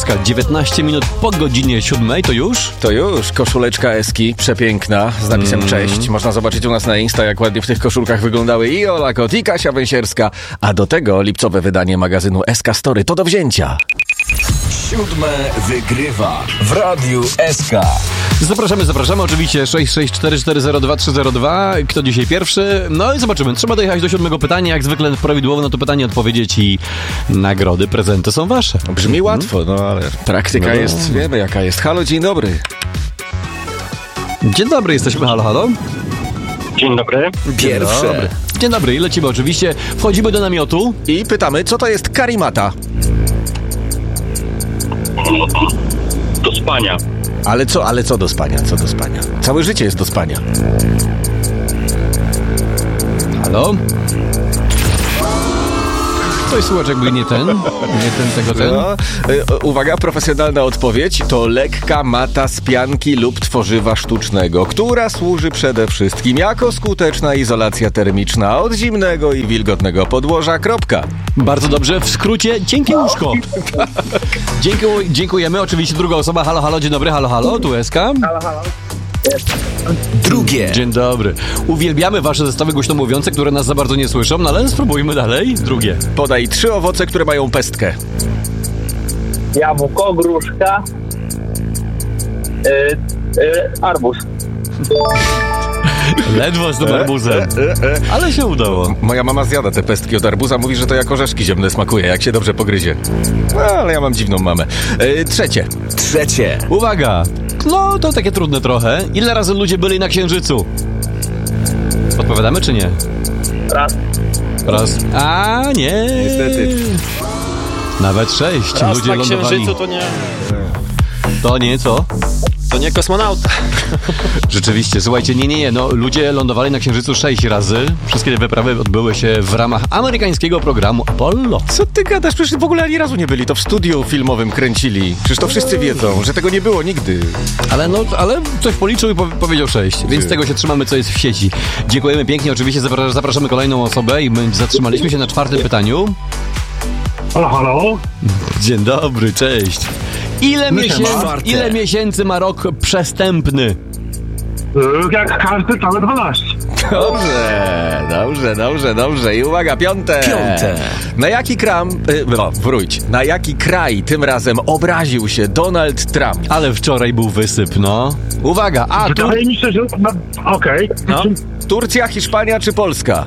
SK, 19 minut po godzinie 7, to już? To już, koszuleczka Eski, przepiękna, z napisem cześć. Można zobaczyć u nas na Insta, jak ładnie w tych koszulkach wyglądały i Ola Kot, i Kasia Węsierska. A do tego lipcowe wydanie magazynu SK Story, to do wzięcia. 7 wygrywa w Radiu SK. Zapraszamy oczywiście 664402302. Kto dzisiaj pierwszy? No i zobaczymy. Trzeba dojechać do 7 pytania. Jak zwykle prawidłowo na to pytanie odpowiedzieć i nagrody, prezenty są wasze. Brzmi łatwo, no ale praktyka jest, wiemy jaka jest. Halo, dzień dobry. Dzień dobry, jesteśmy. Halo, halo. Dzień dobry. Pierwsze. Dzień dobry i lecimy oczywiście. Wchodzimy do namiotu. I pytamy, co to jest karimata? Do spania. Ale co do spania? Co do spania? Całe życie jest do spania. Halo? Ktoś słuchacz jakby nie ten. No, uwaga, profesjonalna odpowiedź. To lekka mata z pianki lub tworzywa sztucznego, która służy przede wszystkim jako skuteczna izolacja termiczna od zimnego i wilgotnego podłoża. Kropka. Bardzo dobrze, w skrócie, cienkie łóżko. Dziękujemy. Oczywiście druga osoba. Halo, halo, dzień dobry. Halo, halo, tu SK. Halo, halo. Drugie. Dzień dobry. Uwielbiamy wasze zestawy głośno mówiące, które nas za bardzo nie słyszą, no ale spróbujmy dalej. Drugie. Podaj 3 owoce, które mają pestkę. Jabłko, gruszka, arbuz. Ledwo z tym arbuzem. Ale się udało. Moja mama zjada te pestki od arbuza, mówi, że to jak orzeszki ziemne smakuje, jak się dobrze pogryzie. No, ale ja mam dziwną mamę. Trzecie. Uwaga. No, to takie trudne trochę. Ile razy ludzie byli na Księżycu? Odpowiadamy czy nie? Raz. A, nie. Niestety. Nawet 6. Raz Ludzie na lądowali. Księżycu to nie... To nie, co? To nie kosmonauta. Rzeczywiście, słuchajcie, nie. No, ludzie lądowali na Księżycu 6 razy. Wszystkie te wyprawy odbyły się w ramach amerykańskiego programu Apollo. Co ty gadasz? Przecież w ogóle ani razu nie byli. To w studiu filmowym kręcili. Przecież to wszyscy wiedzą, że tego nie było nigdy. Ale ktoś policzył i powiedział 6, więc tego się trzymamy, co jest w sieci. Dziękujemy pięknie, oczywiście zapraszamy kolejną osobę i my zatrzymaliśmy się na 4. pytaniu. Halo, halo. Dzień dobry, cześć. Ile miesięcy ma rok przestępny? Jak każdy, całe 12. Dobrze. I uwaga, 5. Na jaki kraj tym razem obraził się Donald Trump? Ale wczoraj był wysyp, no. Uwaga, Wydaje mi się, że... Okej. No. Turcja, Hiszpania czy Polska?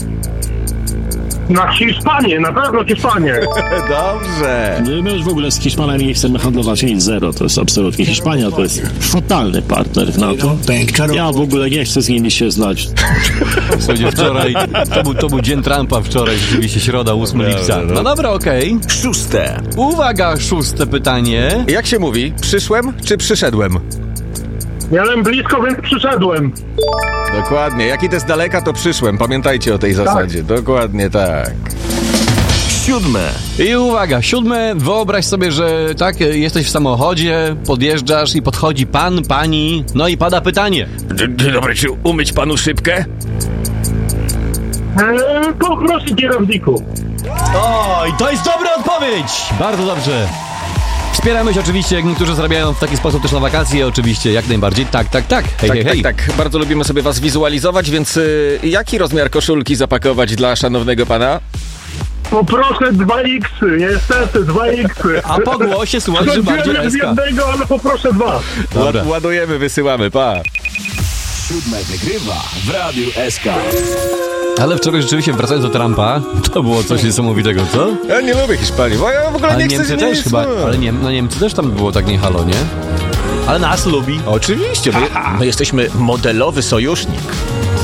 Na Hiszpanię, na pewno Hiszpanię. Dobrze. My już w ogóle z Hiszpanami nie chcemy handlować nic zero. To jest absolutnie Hiszpania, to jest fatalny partner w NATO. Ja w ogóle nie chcę z nimi się znać. Słuchajcie, wczoraj, to był dzień Trumpa wczoraj, rzeczywiście środa, 8 lipca. No dobra, okej. 6. Uwaga, 6. pytanie. Jak się mówi? Przyszłem czy przyszedłem? Miałem blisko, więc przyszedłem. Dokładnie. Jak idę z daleka, to przyszłem. Pamiętajcie o tej zasadzie. Dokładnie tak. 7. I uwaga, 7. Wyobraź sobie, że tak, jesteś w samochodzie, podjeżdżasz i podchodzi pan, pani, no i pada pytanie. Dzień dobry, czy umyć panu szybkę? Poproszę kierowniku. Oj, to jest dobra odpowiedź! Bardzo dobrze. Wspieramy się oczywiście, jak niektórzy zarabiają w taki sposób też na wakacje, oczywiście, jak najbardziej. Tak. Hej. Tak. Bardzo lubimy sobie was wizualizować, więc jaki rozmiar koszulki zapakować dla szanownego pana? Poproszę 2X, niestety 2X. A po głosie słuchaj, że bardziej SK. jednego, ale poproszę 2. Dobra. Ładujemy, wysyłamy, pa. 7 wygrywa w Radiu SK. Ale wczoraj rzeczywiście, wracając do Trumpa, to było coś niesamowitego, co? Ja nie lubię Hiszpanii, bo ja w ogóle nie chcę... Niemcy też chyba, ale Niemcy też tam było tak nie halo, nie? Ale nas lubi. Oczywiście, my jesteśmy modelowy sojusznik.